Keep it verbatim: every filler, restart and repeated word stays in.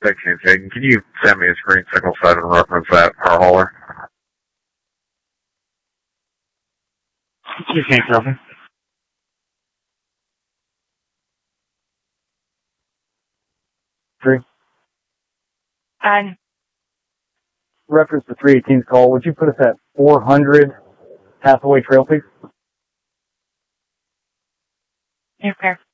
sixteen taken. Can you send me a screen signal so I can reference that power hauler? You can't copy. Three. And Reference to three eighteen's call. Would you put us at four hundred Hathaway Trail, please? okay.